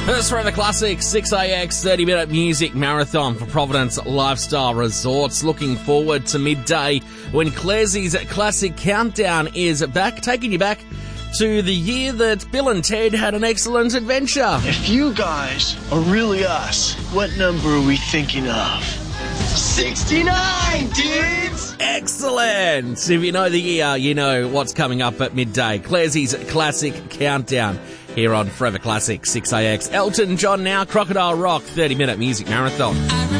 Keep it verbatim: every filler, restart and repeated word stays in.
First Forever Classic, six A X, thirty minute music marathon for Providence Lifestyle Resorts. Looking forward to midday when Clairsy's Classic Countdown is back, taking you back to the year that Bill and Ted had an excellent adventure. If you guys are really us, what number are we thinking of? sixty-nine, dudes! Excellent! If you know the year, you know what's coming up at midday. Clairsy's Classic Countdown here on Forever Classic, six A X. Elton John now, Crocodile Rock, thirty minute music marathon.